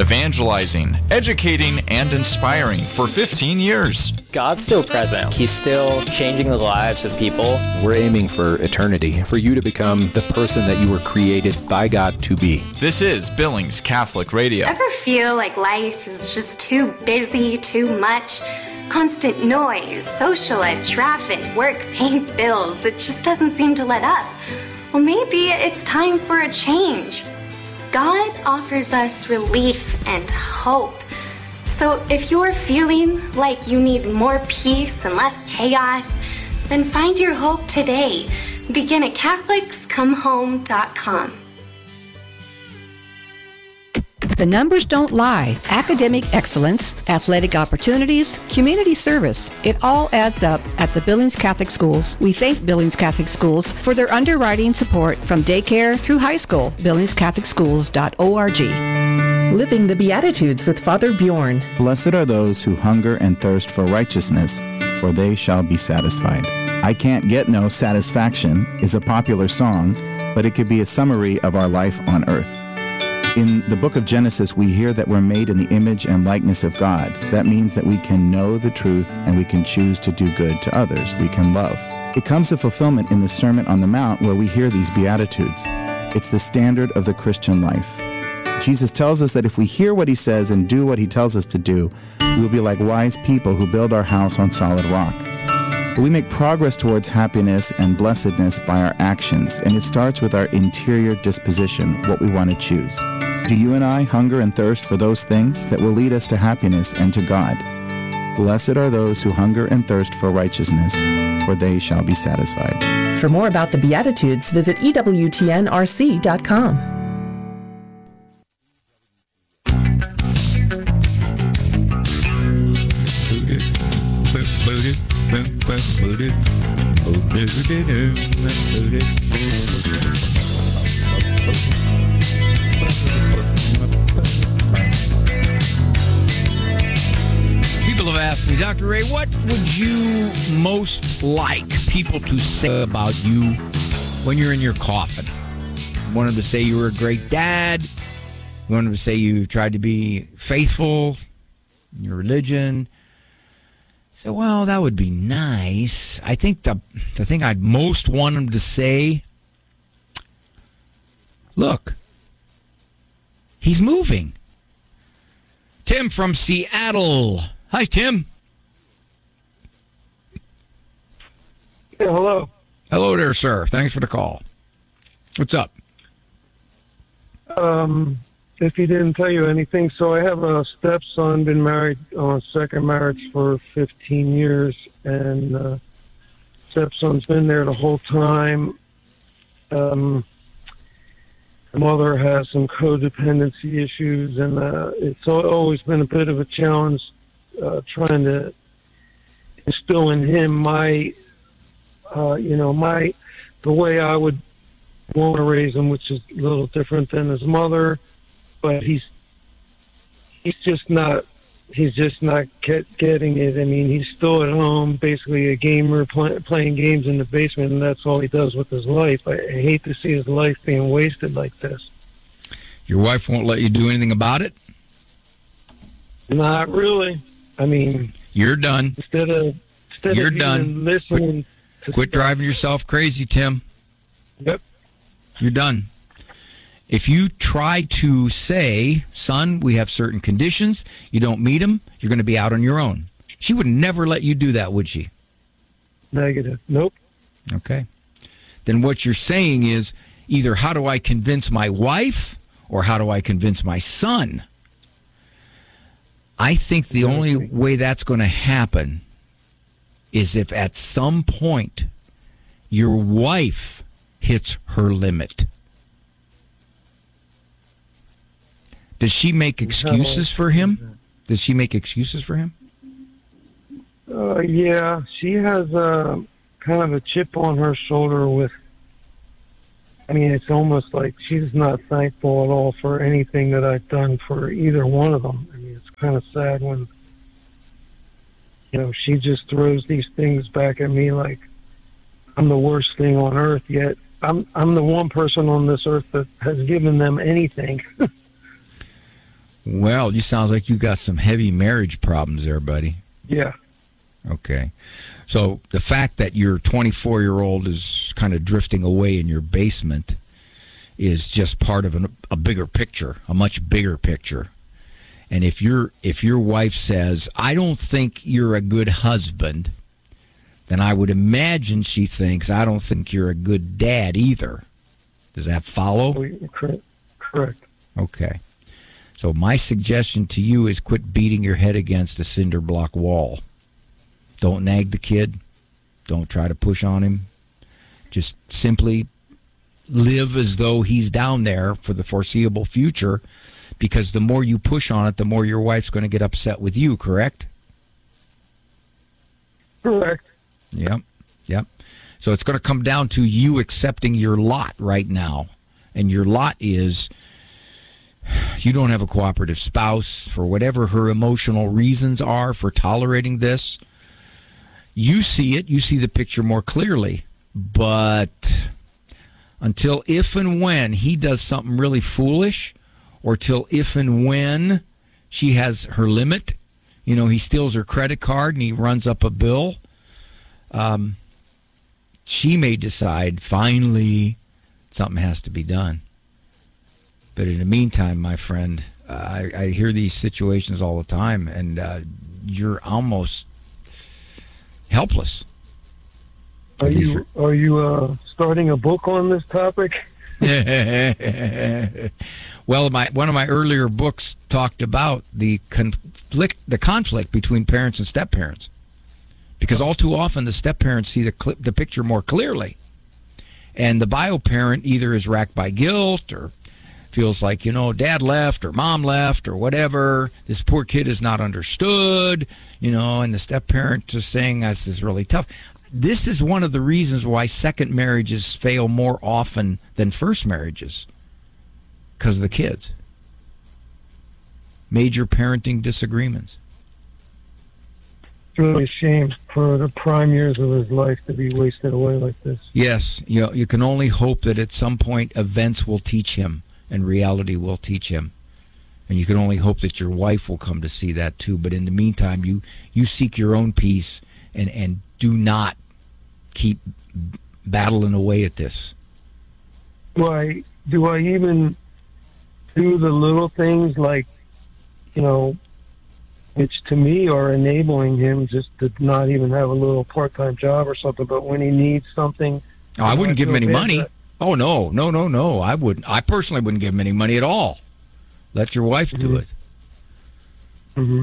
evangelizing, educating, and inspiring for 15 years. God's still present. He's still changing the lives of people. We're aiming for eternity, for you to become the person that you were created by God to be. This is Billings Catholic Radio. Ever feel like life is just too busy, too much? Constant noise, social ed, traffic, work, paint, bills. It just doesn't seem to let up. Well, maybe it's time for a change. God offers us relief and hope. So if you're feeling like you need more peace and less chaos, then find your hope today. Begin at CatholicsComeHome.com. The numbers don't lie. Academic excellence, athletic opportunities, community service. It all adds up at the Billings Catholic Schools. We thank Billings Catholic Schools for their underwriting support from daycare through high school. BillingsCatholicSchools.org. Living the Beatitudes with Father Bjorn. Blessed are those who hunger and thirst for righteousness, for they shall be satisfied. I Can't Get No Satisfaction is a popular song, but it could be a summary of our life on earth. In the book of Genesis, we hear that we're made in the image and likeness of God. That means that we can know the truth and we can choose to do good to others. We can love. It comes to fulfillment in the Sermon on the Mount where we hear these Beatitudes. It's the standard of the Christian life. Jesus tells us that if we hear what he says and do what he tells us to do, we will be like wise people who build our house on solid rock. But we make progress towards happiness and blessedness by our actions, and it starts with our interior disposition, what we want to choose. Do you and I hunger and thirst for those things that will lead us to happiness and to God? Blessed are those who hunger and thirst for righteousness, for they shall be satisfied. For more about the Beatitudes, visit EWTNRC.com. People have asked me, Dr. Ray, what would you most like people to say about you when you're in your coffin? You want them to say you were a great dad. You want them to say you tried to be faithful in your religion. So, well, that would be nice. I think the thing I'd most want them to say, look, he's moving. Tim from Seattle. Hi, Tim. Yeah, hello. Hello there, sir. Thanks for the call. What's up? If he didn't tell you anything, so I have a stepson, been married on a second marriage for 15 years, and stepson's been there the whole time. The mother has some codependency issues, and it's always been a bit of a challenge trying to instill in him the way I would want to raise him, which is a little different than his mother. But he's just not getting it. I mean, he's still at home, basically a gamer, playing games in the basement, and that's all he does with his life. I hate to see his life being wasted like this. Your wife won't let you do anything about it? Not really. I mean, you're done. Instead of done. Listening. Quit driving yourself crazy, Tim. Yep. You're done. If you try to say, son, we have certain conditions, you don't meet them, you're going to be out on your own. She would never let you do that, would she? Negative. Nope. Okay. Then what you're saying is either how do I convince my wife or how do I convince my son? I think the only way that's going to happen is if at some point your wife hits her limit. Does she make excuses for him? Does she make excuses for him? Yeah, she has kind of a chip on her shoulder with, I mean, it's almost like she's not thankful at all for anything that I've done for either one of them. I mean, it's kind of sad when, she just throws these things back at me like I'm the worst thing on earth, yet I'm the one person on this earth that has given them anything. Well, you sounds like you got some heavy marriage problems there, buddy. Yeah. Okay. So the fact that your 24-year-old is kind of drifting away in your basement is just part of a bigger picture, a much bigger picture. And if your wife says, "I don't think you're a good husband," then I would imagine she thinks, "I don't think you're a good dad either." Does that follow? Correct. Okay. So my suggestion to you is quit beating your head against a cinder block wall. Don't nag the kid. Don't try to push on him. Just simply live as though he's down there for the foreseeable future, because the more you push on it, the more your wife's going to get upset with you, correct? Correct. Yep. So it's going to come down to you accepting your lot right now. And your lot is you don't have a cooperative spouse for whatever her emotional reasons are for tolerating this. You see it. You see the picture more clearly. But until if and when he does something really foolish, or till if and when she has her limit, he steals her credit card and he runs up a bill, she may decide finally something has to be done. But in the meantime, my friend, I hear these situations all the time, and you're almost helpless. Are you starting a book on this topic? Well, one of my earlier books talked about the conflict between parents and step-parents, because all too often the step-parents see the picture more clearly, and the bio-parent either is racked by guilt or feels like, dad left or mom left or whatever. This poor kid is not understood, and the step-parent just saying, this is really tough. This is one of the reasons why second marriages fail more often than first marriages, because of the kids. Major parenting disagreements. It's really a shame for the prime years of his life to be wasted away like this. Yes, you can only hope that at some point events will teach him and reality will teach him. And you can only hope that your wife will come to see that too. But in the meantime, you seek your own peace and do not keep battling away at this. Do I even do the little things like, which to me are enabling him just to not even have a little part-time job or something, but when he needs something... I wouldn't give him any money. Oh, no. I wouldn't. I personally wouldn't give him any money at all. Let your wife do it. Mm-hmm.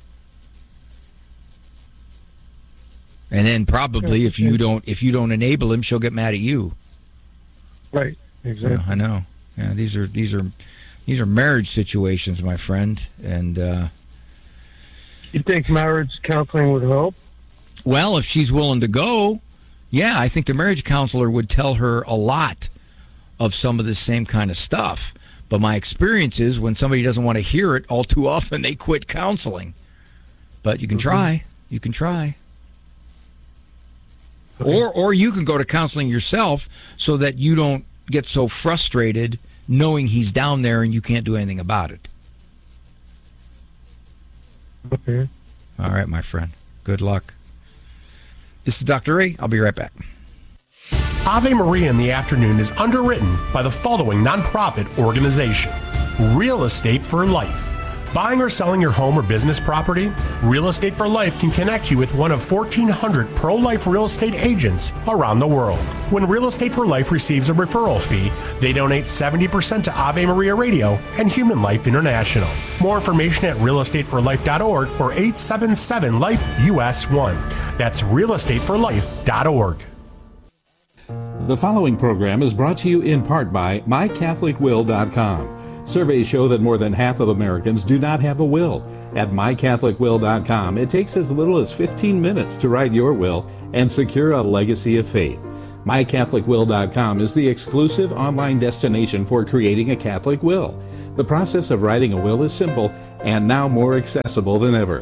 And then probably if you don't enable him, she'll get mad at you. Right. Exactly. Yeah, I know. Yeah, these are marriage situations, my friend. And you think marriage counseling would help? Well, if she's willing to go, yeah, I think the marriage counselor would tell her a lot of some of the same kind of stuff. But my experience is when somebody doesn't want to hear it, all too often they quit counseling. But you can try. You can try. Or you can go to counseling yourself so that you don't get so frustrated knowing he's down there and you can't do anything about it. Okay. All right, my friend. Good luck. This is Dr. Ray. I'll be right back. Ave Maria in the Afternoon is underwritten by the following nonprofit organization: Real Estate for Life. Buying or selling your home or business property? Real Estate for Life can connect you with one of 1,400 pro-life real estate agents around the world. When Real Estate for Life receives a referral fee, they donate 70% to Ave Maria Radio and Human Life International. More information at realestateforlife.org or 877-LIFE-US1. That's realestateforlife.org. The following program is brought to you in part by MyCatholicWill.com. Surveys show that more than half of Americans do not have a will. At MyCatholicWill.com, it takes as little as 15 minutes to write your will and secure a legacy of faith. MyCatholicWill.com is the exclusive online destination for creating a Catholic will. The process of writing a will is simple and now more accessible than ever.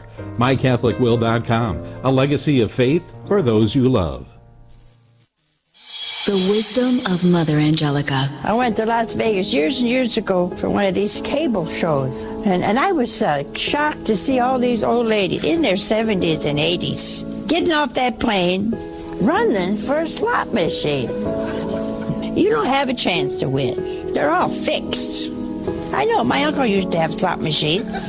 MyCatholicWill.com, a legacy of faith for those you love. The wisdom of Mother Angelica. I went to Las Vegas years and years ago for one of these cable shows. And I was shocked to see all these old ladies in their 70s and 80s getting off that plane, running for a slot machine. You don't have a chance to win. They're all fixed. I know, my uncle used to have slot machines.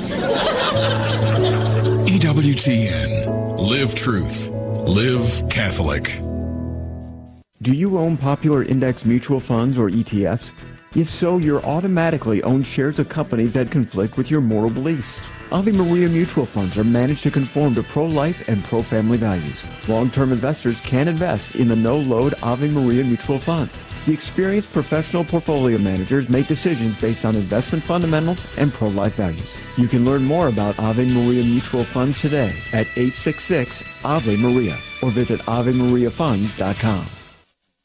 EWTN. Live truth. Live Catholic. Do you own popular index mutual funds or ETFs? If so, you're automatically own shares of companies that conflict with your moral beliefs. Ave Maria mutual funds are managed to conform to pro-life and pro-family values. Long-term investors can invest in the no-load Ave Maria mutual funds. The experienced professional portfolio managers make decisions based on investment fundamentals and pro-life values. You can learn more about Ave Maria mutual funds today at 866-AVE-MARIA or visit AveMariaFunds.com.